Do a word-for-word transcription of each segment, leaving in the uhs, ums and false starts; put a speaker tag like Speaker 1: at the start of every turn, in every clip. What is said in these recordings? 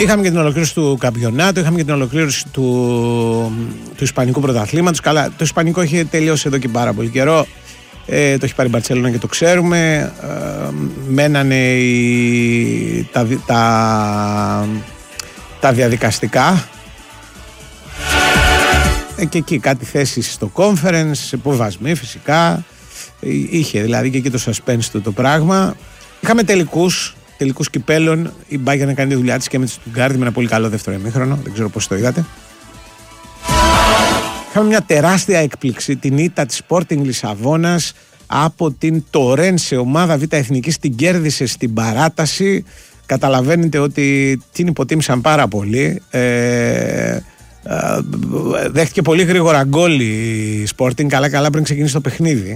Speaker 1: Είχαμε και την ολοκλήρωση του καμπιονάτου, είχαμε και την ολοκλήρωση του, του Ισπανικού πρωταθλήματος. Καλά, το Ισπανικό είχε τελειώσει εδώ και πάρα πολύ καιρό. Ε, το έχει πάρει η Μπαρτσελόνα και το ξέρουμε. Ε, μένανε οι, τα, τα, τα διαδικαστικά. Ε, και εκεί κάτι θέσεις στο conference, υποβασμοί φυσικά. Ε, είχε δηλαδή και εκεί το suspense του το πράγμα. Είχαμε τελικούς. Τελικούς κυπέλων, η Bayern να κάνει τη δουλειά της και με τη Stuttgart με ένα πολύ καλό δεύτερο ημίχρονο. Δεν ξέρω πώς το είδατε. Είχαμε μια τεράστια έκπληξη, την ήττα της Sporting Λισαβόνας από την Τορένσε, ομάδα Β' Εθνικής, την κέρδισε στην παράταση. Καταλαβαίνετε ότι την υποτίμησαν πάρα πολύ. Ε, ε, δέχτηκε πολύ γρήγορα γκόλ η Sporting, καλά καλά πριν ξεκινήσει το παιχνίδι.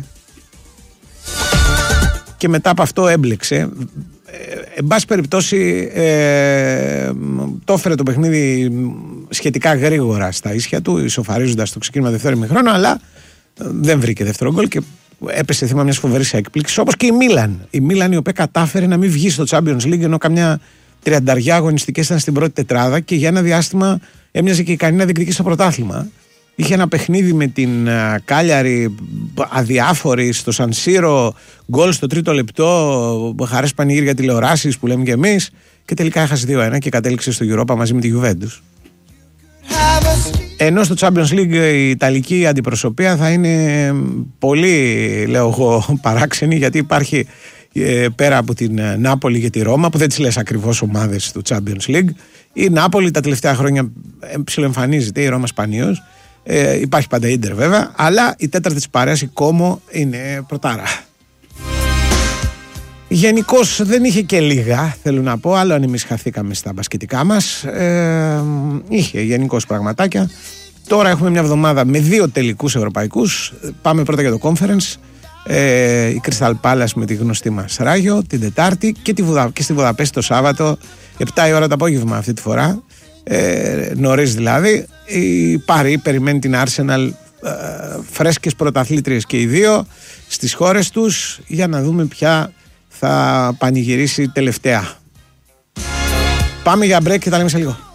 Speaker 1: Και μετά από αυτό έμπλεξε. Ε, εν πάση περιπτώσει ε, το έφερε το παιχνίδι σχετικά γρήγορα στα ίσια του, ισοφαρίζοντας το ξεκίνημα δεύτερο ημιχρόνο, αλλά δεν βρήκε δεύτερο γκολ και έπεσε θύμα μιας φοβερής έκπληξης, όπως και η Μίλαν. Η Μίλαν, η οποία κατάφερε να μην βγει στο Champions League, ενώ καμιά τριανταριά αγωνιστικές ήταν στην πρώτη τετράδα και για ένα διάστημα έμοιαζε και ικανή να διεκδικήσει το πρωτάθλημα. Είχε ένα παιχνίδι με την Κάλιαρη αδιάφορη στο Σαν Σύρο, γκολ στο τρίτο λεπτό, χαρές πανηγύρια τηλεοράσεις που λέμε και εμείς, και τελικά έχασε δύο ένα και κατέληξε στο Europa μαζί με τη Juventus. Ενώ στο Champions League η Ιταλική αντιπροσωπεία θα είναι πολύ, λέω εγώ, παράξενη, γιατί υπάρχει ε, πέρα από την Νάπολη και τη Ρώμα, που δεν τις λες ακριβώς ομάδες του Champions League, η Νάπολη τα τελευταία χρόνια ψιλοεμφανίζεται, η Ρώμα σπανίως. Ε, υπάρχει πάντα Ίντερ βέβαια, αλλά η τέταρτη της παρέας, η Κόμο, είναι πρωτάρα. Γενικώς δεν είχε και λίγα, θέλω να πω, άλλο αν εμείς χαθήκαμε στα μπασκετικά μας. Ε, είχε γενικώς πραγματάκια. Τώρα έχουμε μια εβδομάδα με δύο τελικούς ευρωπαϊκούς. Πάμε πρώτα για το conference. Ε, η Crystal Palace με τη γνωστή μας Ράγιο την Τετάρτη και, τη Βουδα... και στη Βουδαπέστη το Σάββατο, επτά η ώρα το απόγευμα αυτή τη φορά. Ε, νωρίς δηλαδή. Η Πάρη περιμένει την Arsenal, ε, φρέσκες πρωταθλήτριες και οι δύο στις χώρες τους, για να δούμε ποια θα πανηγυρίσει τελευταία. Πάμε για break και τα λέμε σε λίγο.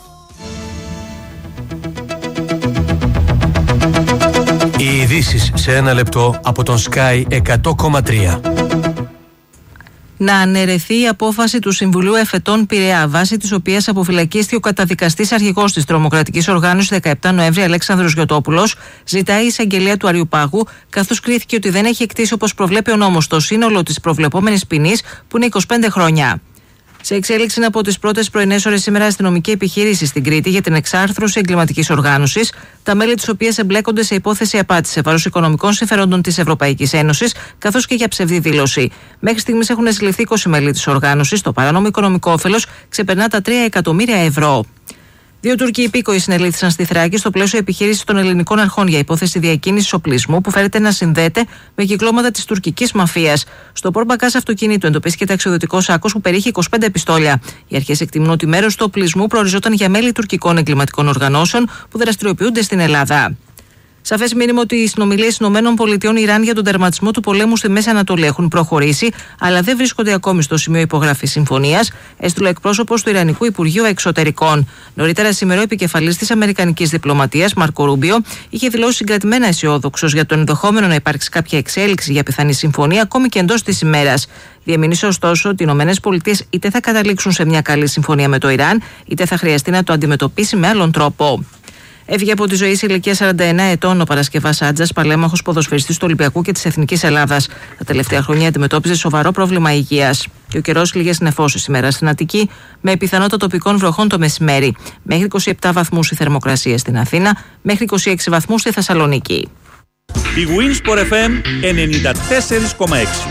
Speaker 2: Οι ειδήσεις σε ένα λεπτό από τον Sky εκατό κόμμα τρία.
Speaker 3: Να αναιρεθεί η απόφαση του Συμβουλίου Εφετών Πειραιά, βάσει της οποίας αποφυλακίστηκε ο καταδικαστής αρχηγός της τρομοκρατικής οργάνωσης δεκαεπτά Νοέμβρη, Αλέξανδρος Γιωτόπουλος, ζητάει η εισαγγελία του Αριουπάγου, καθώς κρίθηκε ότι δεν έχει εκτίσει όπως προβλέπει ο νόμος το σύνολο της προβλεπόμενης ποινής, που είναι είκοσι πέντε χρόνια. Σε εξέλιξη είναι από τις πρώτες πρωινές ώρες σήμερα αστυνομική επιχείρηση στην Κρήτη για την εξάρθρωση εγκληματικής οργάνωσης, τα μέλη της οποίας εμπλέκονται σε υπόθεση απάτης σε βάρος οικονομικών συμφερόντων της Ευρωπαϊκής Ένωσης, καθώς και για ψευδή δήλωση. Μέχρι στιγμής έχουν συλληφθεί είκοσι μέλη της οργάνωσης. Το παράνομο οικονομικό όφελος ξεπερνά τα τρία εκατομμύρια ευρώ. Δύο Τούρκοι υπήκοοι συνελήφθησαν στη Θράκη στο πλαίσιο επιχείρησης των ελληνικών αρχών για υπόθεση διακίνησης οπλισμού που φέρεται να συνδέεται με κυκλώματα της τουρκικής μαφίας. Στο πορμπακάζ αυτοκίνητου εντοπίστηκε ταξιδιωτικός σάκος που περιείχε είκοσι πέντε πιστόλια. Οι αρχές εκτιμούν ότι μέρος του οπλισμού προοριζόταν για μέλη τουρκικών εγκληματικών οργανώσεων που δραστηριοποιούνται στην Ελλάδα. Σαφές μήνυμα ότι οι συνομιλίες ΗΠΑ Ιράν για τον τερματισμό του πολέμου στη Μέση Ανατολή έχουν προχωρήσει, αλλά δεν βρίσκονται ακόμη στο σημείο υπογραφής συμφωνίας, έστειλε ο εκπρόσωπος του Ιρανικού Υπουργείου Εξωτερικών. Νωρίτερα σήμερα, ο επικεφαλής της Αμερικανικής διπλωματίας, Μάρκο Ρούμπιο, είχε δηλώσει συγκρατημένα αισιόδοξος για το ενδεχόμενο να υπάρξει κάποια εξέλιξη για πιθανή συμφωνία, ακόμη και εντός της ημέρας. Διαμηνύσε ωστόσο ότι οι ΗΠΑ είτε θα καταλήξουν σε μια καλή συμφωνία με το Ιράν, είτε θα χρειαστεί να το αντιμετωπίσει με άλλον τρόπο. Έφυγε από τη ζωή σε ηλικία σαράντα εννέα ετών ο Παρασκευάς Άτζας, παλέμαχος ποδοσφαιριστής του Ολυμπιακού και της Εθνικής Ελλάδας. Τα τελευταία χρόνια αντιμετώπιζε σοβαρό πρόβλημα υγείας. Και ο καιρός λήγες νεφώσεις σήμερα στην Αττική, με πιθανότητα τοπικών βροχών το μεσημέρι. Μέχρι είκοσι επτά βαθμούς η θερμοκρασία στην Αθήνα, μέχρι είκοσι έξι βαθμούς στη Θεσσαλονίκη.
Speaker 4: Η Winsport εφ εμ ενενήντα τέσσερα κόμμα έξι.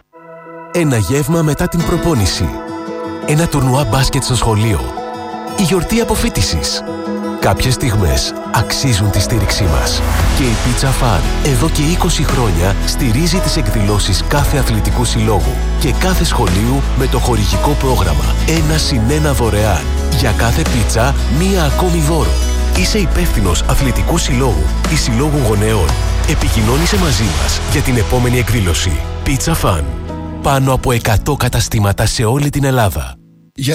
Speaker 2: Ένα γεύμα μετά την προπόνηση. Ένα τουρνουά μπάσκετ στο σχολείο. Η γιορτή αποφοίτησης. Κάποιες στιγμές αξίζουν τη στήριξή μας. Και η Pizza Fan εδώ και είκοσι χρόνια στηρίζει τις εκδηλώσεις κάθε αθλητικού συλλόγου και κάθε σχολείου με το χορηγικό πρόγραμμα ένα συν ένα δωρεάν. Για κάθε πίτσα μία ακόμη δώρο. Είσαι υπεύθυνος αθλητικού συλλόγου ή συλλόγου γονέων. Επικοινώνησε μαζί μας για την επόμενη εκδήλωση. Pizza Fan. Πάνω από εκατό καταστήματα σε όλη την Ελλάδα.